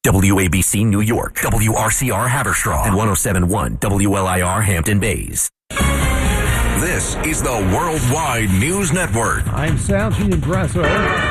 WABC New York, WRCR Haverstraw, and 107.1 WLIR Hampton Bays. This is the Worldwide News Network. I'm Salchi Ingrasso.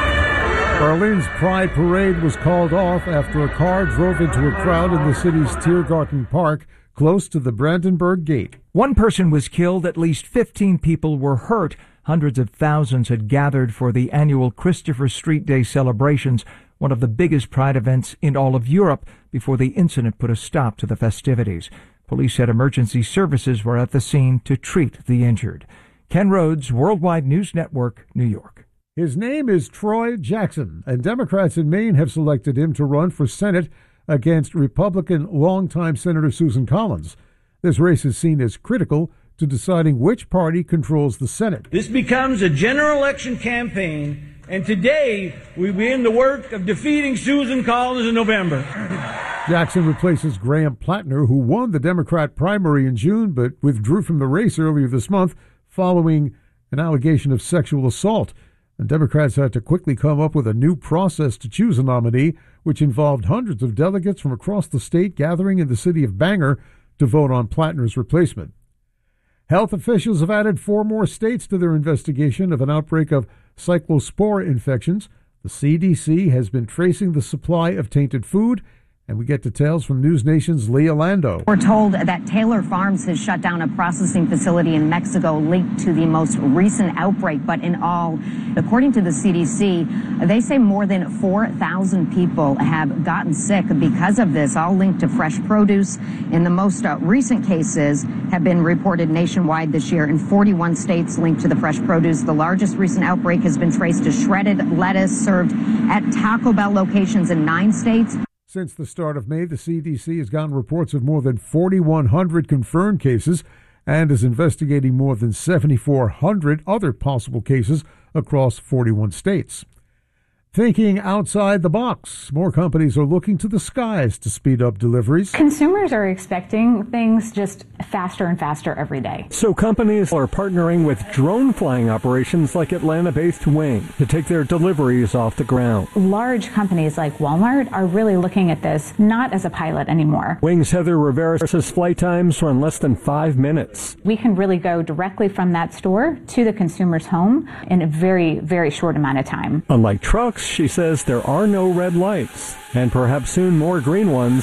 Berlin's Pride Parade was called off after a car drove into a crowd in the city's Tiergarten Park, close to the Brandenburg Gate. One person was killed, at least 15 people were hurt. Hundreds of thousands had gathered for the annual Christopher Street Day celebrations, one of the biggest Pride events in all of Europe, before the incident put a stop to the festivities. Police said emergency services were at the scene to treat the injured. Ken Rhodes, Worldwide News Network, New York. His name is Troy Jackson, and Democrats in Maine have selected him to run for Senate against Republican longtime Senator Susan Collins. This race is seen as critical to deciding which party controls the Senate. This becomes a general election campaign, and today we begin the work of defeating Susan Collins in November. Jackson replaces Graham Plattner, who won the Democrat primary in June but withdrew from the race earlier this month following an allegation of sexual assault. And Democrats had to quickly come up with a new process to choose a nominee, which involved hundreds of delegates from across the state gathering in the city of Bangor to vote on Plattner's replacement. Health officials have added 4 more states to their investigation of an outbreak of cyclospora infections. The CDC has been tracing the supply of tainted food, and we get details from News Nation's Leah Lando. We're told that Taylor Farms has shut down a processing facility in Mexico linked to the most recent outbreak. But in all, according to the CDC, they say more than 4,000 people have gotten sick because of this, all linked to fresh produce. In the most recent cases have been reported nationwide this year in 41 states linked to the fresh produce. The largest recent outbreak has been traced to shredded lettuce served at Taco Bell locations in 9 states. Since the start of May, the CDC has gotten reports of more than 4,100 confirmed cases and is investigating more than 7,400 other possible cases across 41 states. Thinking outside the box, more companies are looking to the skies to speed up deliveries. Consumers are expecting things just faster and faster every day. So companies are partnering with drone flying operations like Atlanta-based Wing to take their deliveries off the ground. Large companies like Walmart are really looking at this not as a pilot anymore. Wing's Heather Rivera says flight times run less than 5 minutes. We can really go directly from that store to the consumer's home in a very, very short amount of time. Unlike trucks, she says there are no red lights, and perhaps soon more green ones.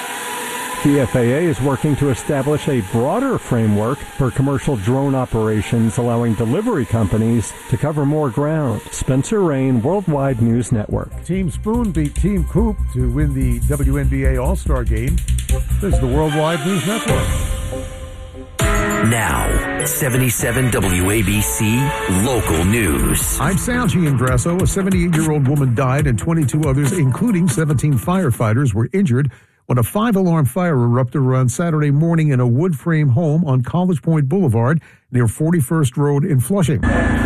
The FAA is working to establish a broader framework for commercial drone operations, allowing delivery companies to cover more ground. Spencer Rain, Worldwide News Network. Team Spoon beat Team Coop to win the WNBA All-Star Game. This is the Worldwide News Network. Now, 77 WABC Local News. I'm Salchi Ingrasso. A 78-year-old woman died and 22 others, including 17 firefighters, were injured when a 5-alarm fire erupted around Saturday morning in a wood frame home on College Point Boulevard near 41st Road in Flushing.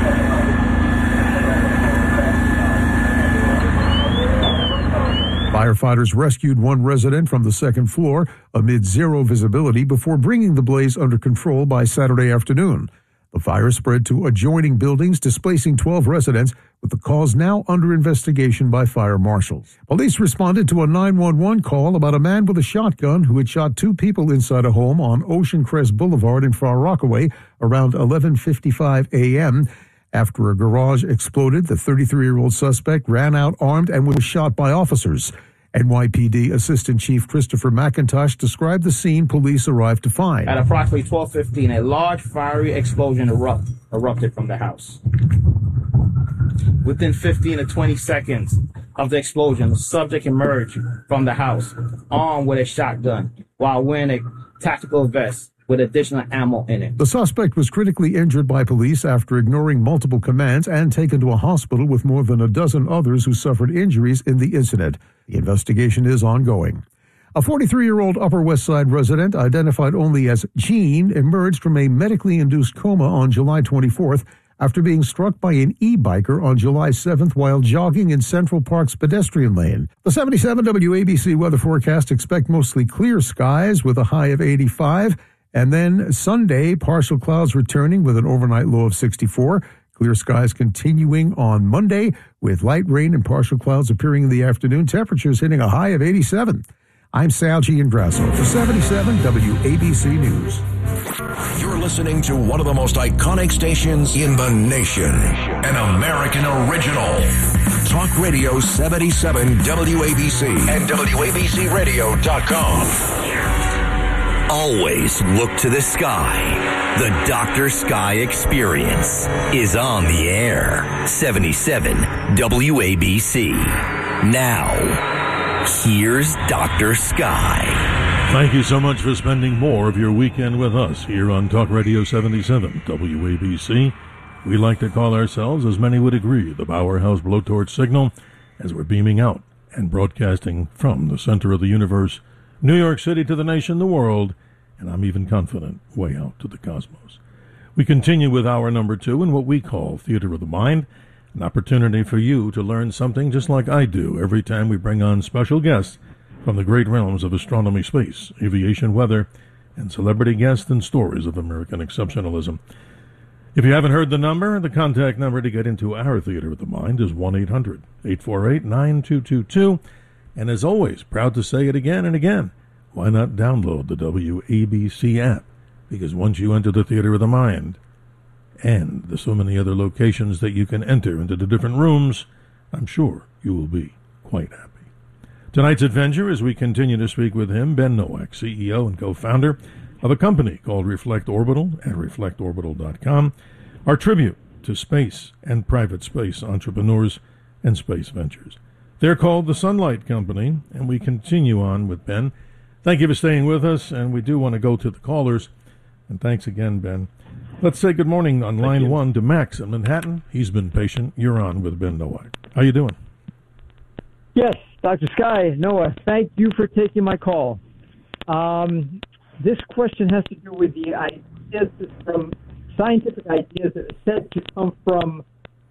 Firefighters rescued one resident from the second floor amid zero visibility before bringing the blaze under control by Saturday afternoon. The fire spread to adjoining buildings, displacing 12 residents, with the cause now under investigation by fire marshals. Police responded to a 911 call about a man with a shotgun who had shot 2 people inside a home on Ocean Crest Boulevard in Far Rockaway around 11:55 a.m. After a garage exploded, the 33-year-old suspect ran out armed and was shot by officers. NYPD Assistant Chief Christopher McIntosh described the scene police arrived to find. At approximately 12:15, a large fiery explosion erupted from the house. Within 15 to 20 seconds of the explosion, the subject emerged from the house armed with a shotgun while wearing a tactical vest with additional ammo in it. The suspect was critically injured by police after ignoring multiple commands and taken to a hospital with more than a dozen others who suffered injuries in the incident. The investigation is ongoing. A 43-year-old Upper West Side resident, identified only as Jean, emerged from a medically induced coma on July 24th after being struck by an e-biker on July 7th while jogging in Central Park's pedestrian lane. The 77 WABC weather forecast expect mostly clear skies with a high of 85. And then Sunday, partial clouds returning with an overnight low of 64. Clear skies continuing on Monday with light rain and partial clouds appearing in the afternoon. Temperatures hitting a high of 87. I'm Sal Giangrasso for 77 WABC News. You're listening to one of the most iconic stations in the nation. An American original. Talk Radio 77 WABC and WABCRadio.com. Always look to the sky. The Dr. Sky Experience is on the air. 77 WABC. Now, here's Dr. Sky. Thank you so much for spending more of your weekend with us here on Talk Radio 77 WABC. We like to call ourselves, as many would agree, the Powerhouse Blowtorch Signal, as we're beaming out and broadcasting from the center of the universe, New York City to the nation, the world, and I'm even confident, way out to the cosmos. We continue with hour number 2 in what we call Theater of the Mind, an opportunity for you to learn something just like I do every time we bring on special guests from the great realms of astronomy, space, aviation, weather, and celebrity guests and stories of American exceptionalism. If you haven't heard the number, the contact number to get into our Theater of the Mind is 1-800-848-9222. And as always, proud to say it again and again, why not download the WABC app? Because once you enter the Theater of the Mind, and there's so many other locations that you can enter into the different rooms, I'm sure you will be quite happy. Tonight's adventure, as we continue to speak with him, Ben Nowak, CEO and co-founder of a company called Reflect Orbital at reflectorbital.com, our tribute to space and private space entrepreneurs and space ventures. They're called the Sunlight Company, and we continue on with Ben. Thank you for staying with us, and we do want to go to the callers. And thanks again, Ben. Let's say good morning on line 1 to Max in Manhattan. He's been patient. You're on with Ben Nowak. How you doing? Yes, Dr. Sky, Noah, thank you for taking my call. This question has to do with the ideas from scientific ideas that are said to come from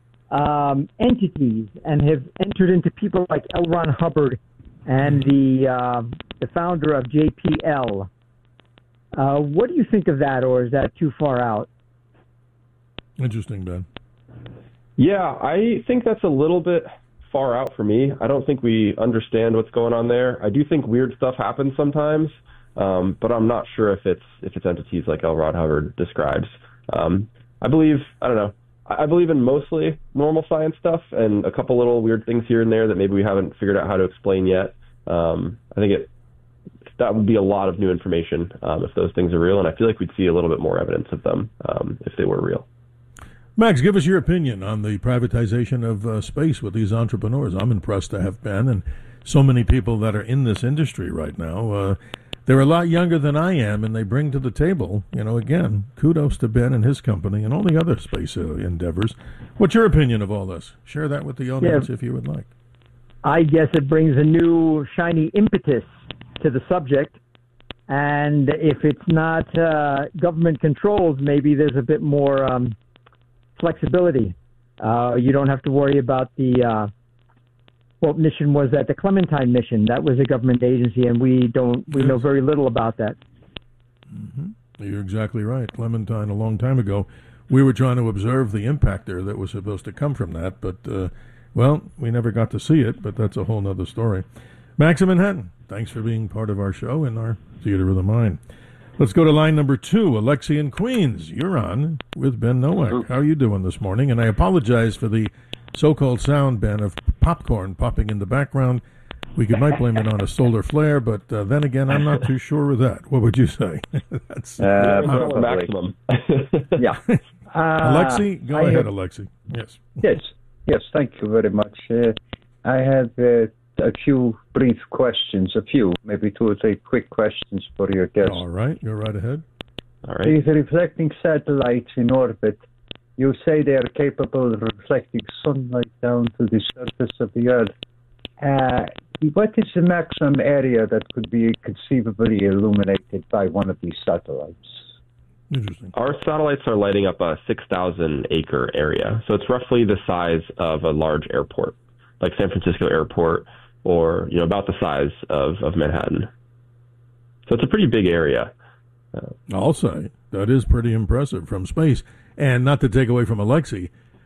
entities and have entered into people like L. Ron Hubbard and the founder of JPL. What do you think of that, or is that too far out? Interesting, Ben. Yeah, I think that's a little bit far out for me. I don't think we understand what's going on there. I do think weird stuff happens sometimes, but I'm not sure if it's entities like L. Ron Hubbard describes. I believe in mostly normal science stuff and a couple little weird things here and there that maybe we haven't figured out how to explain yet. I think that would be a lot of new information if those things are real, and I feel like we'd see a little bit more evidence of them if they were real. Max, give us your opinion on the privatization of space with these entrepreneurs. I'm impressed to have Ben and so many people that are in this industry right now. They're a lot younger than I am, and they bring to the table, again, kudos to Ben and his company and all the other space endeavors. What's your opinion of all this? Share that with the audience if you would like. I guess it brings a new shiny impetus to the subject, and if it's not government controlled, maybe there's a bit more flexibility. You don't have to worry about what mission was that? The Clementine mission. That was a government agency, and we know very little about that. Mm-hmm. You're exactly right. Clementine, a long time ago, we were trying to observe the impactor that was supposed to come from that, but, we never got to see it, but that's a whole other story. Max in Manhattan, thanks for being part of our show in our Theater of the Mind. Let's go to line number 2, Alexi in Queens. You're on with Ben Nowak. How are you doing this morning? And I apologize for the so-called sound, Ben, of popcorn popping in the background. We might blame it on a solar flare, but then again, I'm not too sure with that. What would you say? That's maximum. Yeah. Alexi, go ahead, Alexi. Yes, thank you very much. I have a few brief questions, maybe 2 or 3 quick questions for your guest. All right, go right ahead. All right. These reflecting satellites in orbit, you say they are capable of reflecting sunlight down to the surface of the Earth. What is the maximum area that could be conceivably illuminated by one of these satellites? Interesting. Our satellites are lighting up a 6,000-acre area, so it's roughly the size of a large airport, like San Francisco Airport, or about the size of Manhattan. So it's a pretty big area. I'll say that is pretty impressive from space. And not to take away from Alexi,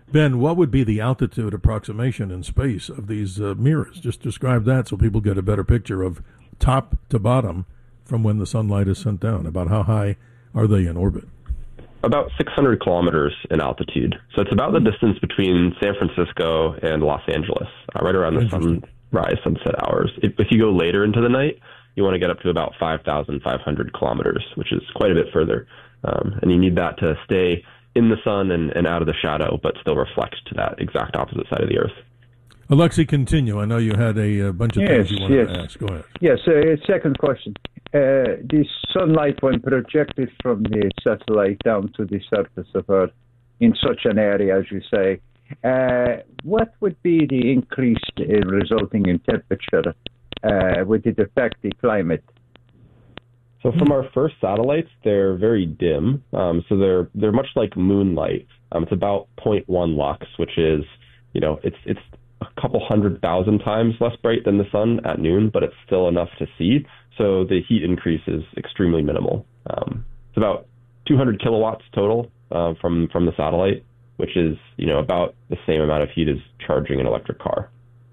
Ben, what would be the altitude approximation in space of these mirrors? Just describe that so people get a better picture of top to bottom from when the sunlight is sent down. About how high are they in orbit? About 600 kilometers in altitude. So it's about the distance between San Francisco and Los Angeles, right around the sunrise, sunset hours. If you go later into the night, you want to get up to about 5,500 kilometers, which is quite a bit further. And you need that to stay in the sun and out of the shadow, but still reflect to that exact opposite side of the Earth. Alexei, continue. I know you had a bunch of things you wanted to ask. Go ahead. Yes, second question. The sunlight, when projected from the satellite down to the surface of Earth in such an area, as you say, what would be the increase resulting in temperature? Would it affect the climate? So from our first satellites, they're very dim. So they're much like moonlight. It's about 0.1 lux, which is, it's a couple 100,000 times less bright than the sun at noon, but it's still enough to see. So the heat increase is extremely minimal. It's about 200 kilowatts total from the satellite, which is, about the same amount of heat as charging an electric car.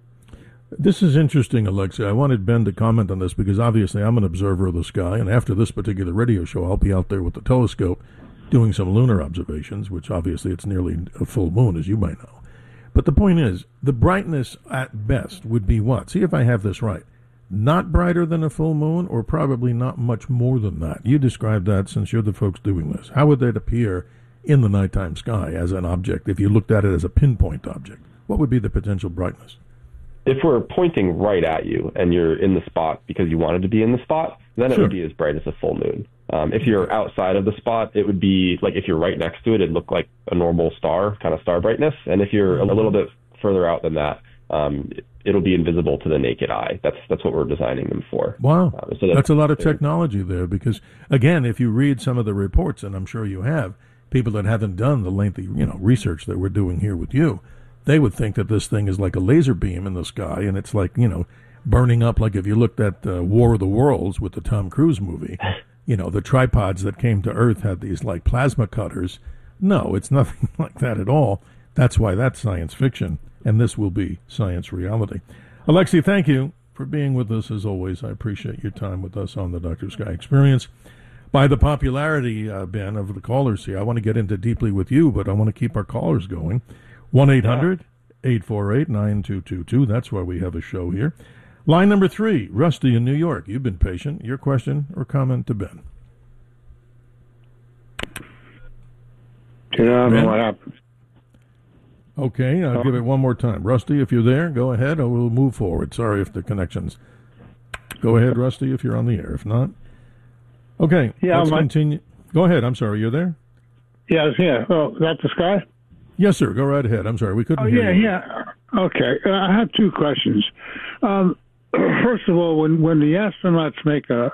This is interesting, Alexei. I wanted Ben to comment on this because obviously I'm an observer of the sky, and after this particular radio show, I'll be out there with the telescope doing some lunar observations, which obviously it's nearly a full moon, as you might know. But the point is, the brightness at best would be what? See if I have this right. Not brighter than a full moon, or probably not much more than that? You described that since you're the folks doing this. How would that appear in the nighttime sky as an object if you looked at it as a pinpoint object? What would be the potential brightness? If we're pointing right at you and you're in the spot because you wanted to be in the spot, then it would be as bright as a full moon. If you're outside of the spot, it would be like if you're right next to it, it'd look like a normal star, kind of star brightness. And if you're a little bit further out than that, it'll be invisible to the naked eye. That's what we're designing them for. Wow. That's a lot of technology there because, again, if you read some of the reports, and I'm sure you have, people that haven't done the lengthy research that we're doing here with you, they would think that this thing is like a laser beam in the sky, and it's like, burning up like if you looked at War of the Worlds with the Tom Cruise movie, the tripods that came to Earth had these like plasma cutters. No, it's nothing like that at all. That's why that's science fiction, and this will be science reality. Alexei, thank you for being with us as always. I appreciate your time with us on the Dr. Sky Experience. By the popularity, Ben, of the callers here, I want to get into deeply with you, but I want to keep our callers going. 1-800-848-9222. That's why we have a show here. Line number 3, Rusty in New York. You've been patient. Your question or comment to Ben? Ben? What happened? Okay, I'll give it one more time. Rusty, if you're there, go ahead. I will move forward. Sorry if the connection's... Go ahead, Rusty, if you're on the air. If not... Okay, let's continue. Go ahead. I'm sorry. You're there? Yes, yeah. Oh, that's the sky? Yes, sir. Go right ahead. I'm sorry. We couldn't hear you. Yeah. Okay. I have two questions. First of all, when the astronauts make a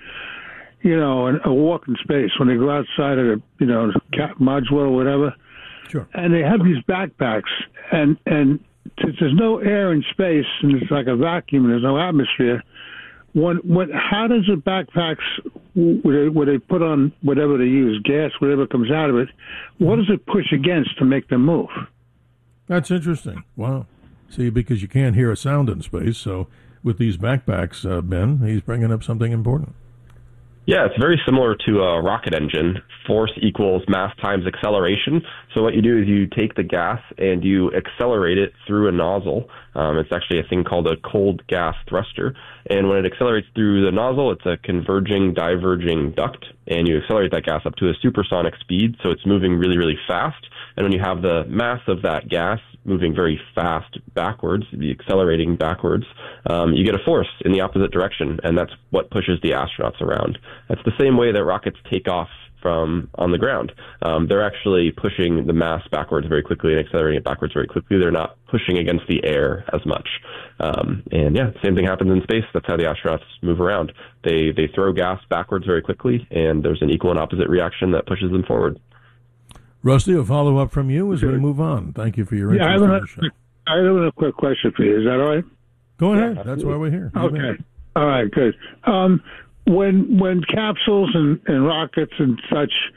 walk in space, when they go outside of the, module or whatever, sure, and they have these backpacks, and since there's no air in space, and it's like a vacuum, and there's no atmosphere, how does the backpacks, where they put on whatever they use, gas, whatever comes out of it, what does it push against to make them move? That's interesting. Wow. See, because you can't hear a sound in space, so with these backpacks, Ben, he's bringing up something important. Yeah, it's very similar to a rocket engine. Force equals mass times acceleration. So what you do is you take the gas and you accelerate it through a nozzle. It's actually a thing called a cold gas thruster. And when it accelerates through the nozzle, it's a converging, diverging duct. And you accelerate that gas up to a supersonic speed, so it's moving really, really fast. And when you have the mass of that gas moving very fast backwards, the accelerating backwards, you get a force in the opposite direction, and that's what pushes the astronauts around. That's the same way that rockets take off from on the ground. They're actually pushing the mass backwards very quickly and accelerating it backwards very quickly. They're not pushing against the air as much. And yeah, same thing happens in space. That's how the astronauts move around. They throw gas backwards very quickly, and there's an equal and opposite reaction that pushes them forward. Rusty, a follow-up from you as we move on. Thank you for your interest in the show. I have a quick question for you. Is that all right? Go ahead. Yeah, that's why we're here. Okay. All right, good. When capsules and rockets and such,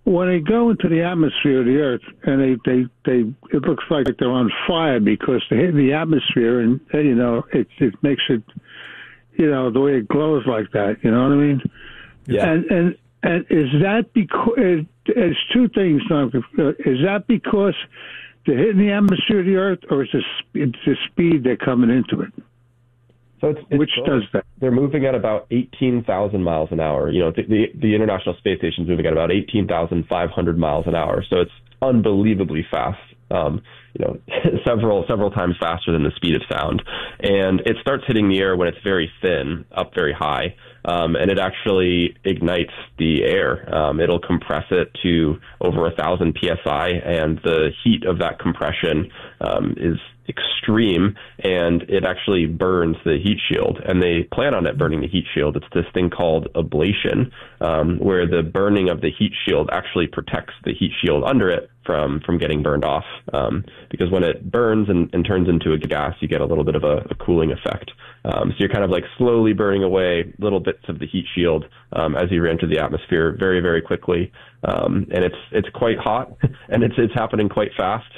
when they go into the atmosphere of the Earth, and it looks like they're on fire because they're hitting the atmosphere, and it makes it, the way it glows like that. You know what I mean? Yeah. And is that because it's two things? Is that because they're hitting the atmosphere of the Earth, or is it's the speed they're coming into it? So it's which does that? They're moving at about 18,000 miles an hour. The International Space Station is moving at about 18,500 miles an hour. So it's unbelievably fast. Several times faster than the speed of sound. And it starts hitting the air when it's very thin, up very high. And it actually ignites the air. It'll compress it to over 1,000 psi, and the heat of that compression is extreme, and it actually burns the heat shield. And they plan on it burning the heat shield. It's this thing called ablation, where the burning of the heat shield actually protects the heat shield under it from getting burned off. Because when it burns and turns into a gas, you get a little bit of a cooling effect. So you're kind of like slowly burning away little bits of the heat shield as you enter the atmosphere very, very quickly. And it's quite hot, and it's happening quite fast.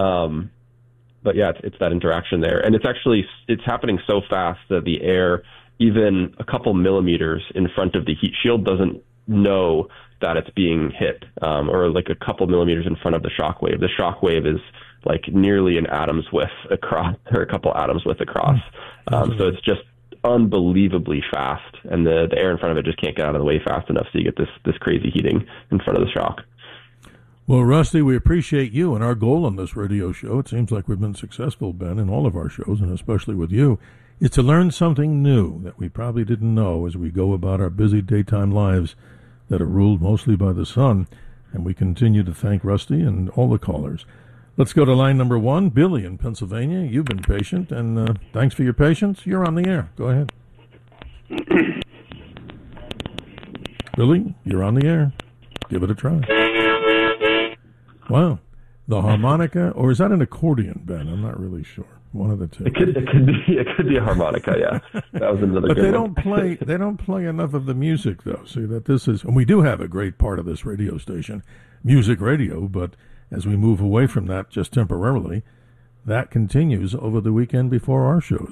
But yeah, it's that interaction there. And it's happening so fast that the air, even a couple millimeters in front of the heat shield, doesn't know that it's being hit, or like a couple millimeters in front of the shock wave. The shock wave is like nearly an atom's width across, or a couple atoms width across. So it's just unbelievably fast, and the air in front of it just can't get out of the way fast enough, so you get this crazy heating in front of the shock. Well, Rusty, we appreciate you, and our goal on this radio show, it seems like we've been successful, Ben, in all of our shows, and especially with you, is to learn something new that we probably didn't know as we go about our busy daytime lives that are ruled mostly by the sun. And we continue to thank Rusty and all the callers. Let's go to line number 1. Billy in Pennsylvania. You've been patient, and thanks for your patience. You're on the air. Go ahead. Billy, you're on the air. Give it a try. Wow. The harmonica, or is that an accordion, Ben? I'm not really sure. One of the two. It could be a harmonica, yeah. That was another but good they one. They don't play enough of the music, though. See, that this is, and we do have a great part of this radio station, music radio, but as we move away from that just temporarily, that continues over the weekend before our shows.